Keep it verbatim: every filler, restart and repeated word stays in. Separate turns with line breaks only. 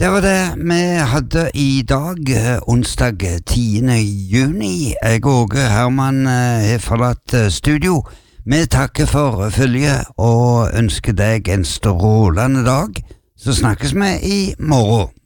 Det var det vi hadde i dag, onsdag tiende juni. Jeg og Åge Hermann har forlatt studio. Vi takker for følget og ønsker deg en strålende dag. Så snakkes vi i morgen.